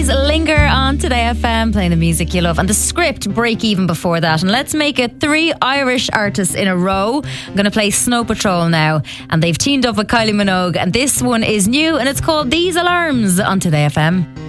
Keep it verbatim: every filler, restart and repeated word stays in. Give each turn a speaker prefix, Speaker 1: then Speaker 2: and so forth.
Speaker 1: Linger on Today F M, playing the music you love, and the script Break Even before that. And let's make it three Irish artists in a row. I'm going to play Snow Patrol now, and they've teamed up with Kylie Minogue, and this one is new and it's called These Alarms on Today F M.